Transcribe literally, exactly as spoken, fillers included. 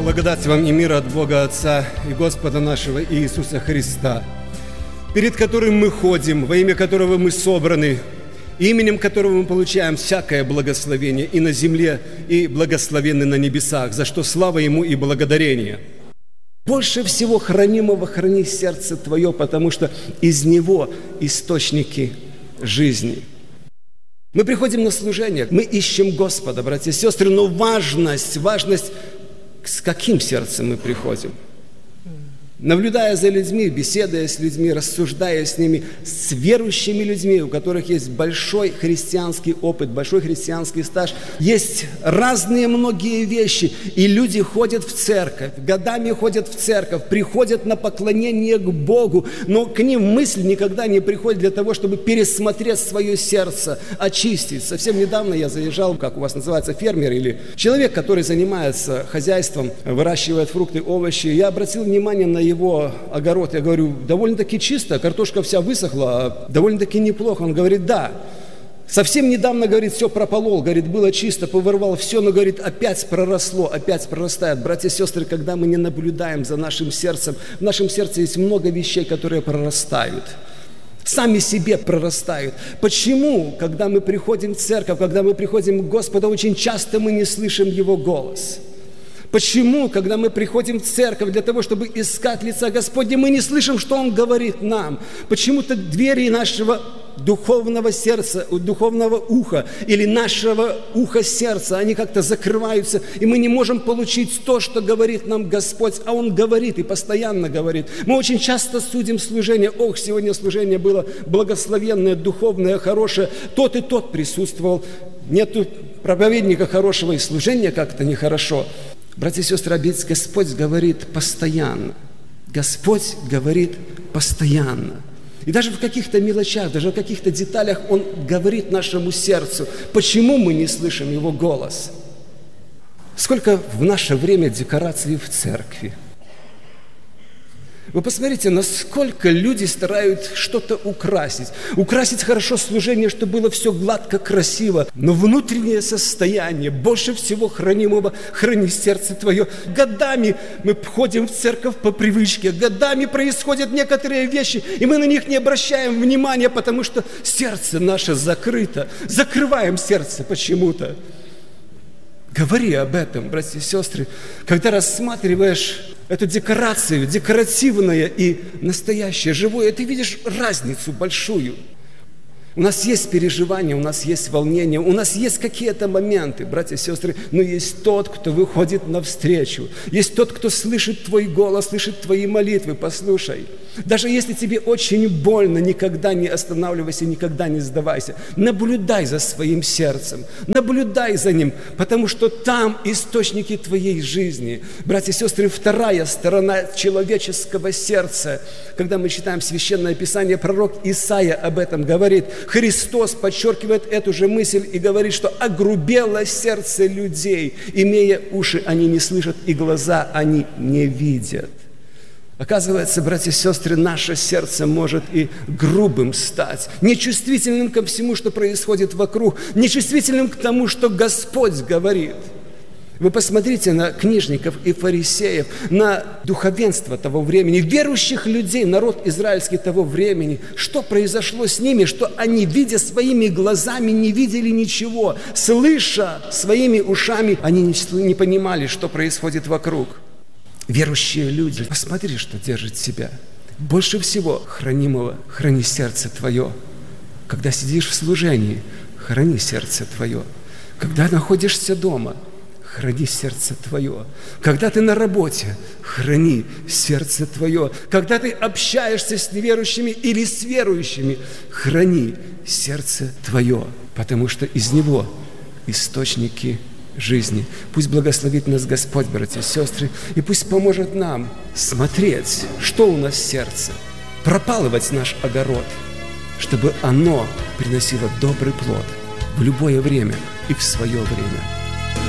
Благодать вам и мир от Бога Отца и Господа нашего Иисуса Христа, перед которым мы ходим, во имя которого мы собраны, именем которого мы получаем всякое благословение и на земле, и благословенны на небесах, за что слава Ему и благодарение. Больше всего хранимого храни сердце твое, потому что из него источники жизни. Мы приходим на служение, мы ищем Господа, братья и сестры, но важность, важность, с каким сердцем мы приходим. Наблюдая за людьми, беседуя с людьми, рассуждая с ними, с верующими людьми, у которых есть большой христианский опыт, большой христианский стаж, есть разные многие вещи, и люди ходят в церковь, годами ходят в церковь, приходят на поклонение к Богу, но к ним мысль никогда не приходит для того, чтобы пересмотреть свое сердце, очистить. Совсем недавно я заезжал, как у вас называется, фермер или человек, который занимается хозяйством, выращивает фрукты, овощи. Я обратил внимание на его огород, я говорю, довольно-таки чисто, картошка вся высохла, довольно-таки неплохо. Он говорит, да, совсем недавно, говорит, все прополол, говорит, было чисто, повырвал все, но, говорит, опять проросло, опять прорастает. Братья и сестры, когда мы не наблюдаем за нашим сердцем, в нашем сердце есть много вещей, которые прорастают. Сами себе прорастают. Почему, когда мы приходим в церковь, когда мы приходим к Господу, очень часто мы не слышим Его голос? Почему, когда мы приходим в церковь для того, чтобы искать лица Господня, мы не слышим, что Он говорит нам? Почему-то двери нашего духовного сердца, духовного уха или нашего уха сердца, они как-то закрываются, и мы не можем получить то, что говорит нам Господь, а Он говорит и постоянно говорит. Мы очень часто судим служение. Ох, сегодня служение было благословенное, духовное, хорошее. Тот и тот присутствовал. Нету проповедника хорошего, и служение как-то нехорошо. Братья и сестры, ведь Господь говорит постоянно. Господь говорит постоянно. И даже в каких-то мелочах, даже в каких-то деталях Он говорит нашему сердцу. Почему мы не слышим Его голос? Сколько в наше время декораций в церкви? Вы посмотрите, насколько люди стараются что-то украсить. Украсить хорошо служение, чтобы было все гладко, красиво. Но внутреннее состояние, больше всего хранимого, храни сердце твое. Годами мы ходим в церковь по привычке. Годами происходят некоторые вещи, и мы на них не обращаем внимания, потому что сердце наше закрыто. Закрываем сердце почему-то. Говори об этом, братья и сестры, когда рассматриваешь эту декорацию, декоративное и настоящее, живое, ты видишь разницу большую. У нас есть переживания, у нас есть волнения, у нас есть какие-то моменты, братья и сестры, но есть тот, кто выходит навстречу, есть тот, кто слышит твой голос, слышит твои молитвы, послушай. Даже если тебе очень больно, никогда не останавливайся, никогда не сдавайся. Наблюдай за своим сердцем, наблюдай за ним, потому что там источники твоей жизни. Братья и сестры, вторая сторона человеческого сердца. Когда мы читаем Священное Писание, пророк Исаия об этом говорит. Христос подчеркивает эту же мысль и говорит, что огрубело сердце людей, имея уши, они не слышат, и глаза они не видят. Оказывается, братья и сестры, наше сердце может и грубым стать, нечувствительным ко всему, что происходит вокруг, нечувствительным к тому, что Господь говорит. Вы посмотрите на книжников и фарисеев, на духовенство того времени, верующих людей, народ израильский того времени. Что произошло с ними, что они, видя своими глазами, не видели ничего, слыша своими ушами, они не, не понимали, что происходит вокруг. Верующие люди, посмотри, что держит себя. Больше всего хранимого храни сердце твое. Когда сидишь в служении, храни сердце твое. Когда находишься дома, храни сердце твое. Когда ты на работе, храни сердце твое. Когда ты общаешься с неверующими или с верующими, храни сердце твое, потому что из него источники жизни. Пусть благословит нас Господь, братья и сестры, и пусть поможет нам смотреть, что у нас в сердце, пропалывать наш огород, чтобы оно приносило добрый плод в любое время и в свое время.